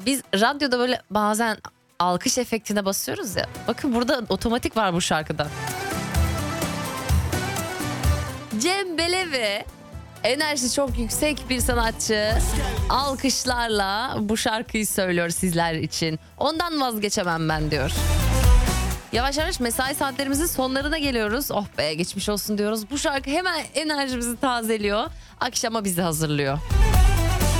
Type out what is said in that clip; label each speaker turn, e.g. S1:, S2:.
S1: Biz radyoda böyle bazen alkış efektine basıyoruz ya. Bakın burada otomatik var bu şarkıda. Cem Belevi, enerjisi çok yüksek bir sanatçı. Alkışlarla bu şarkıyı söylüyor sizler için. Ondan vazgeçemem ben diyor. Yavaş yavaş mesai saatlerimizin sonlarına geliyoruz. Oh be, geçmiş olsun diyoruz. Bu şarkı hemen enerjimizi tazeliyor. Akşama bizi hazırlıyor.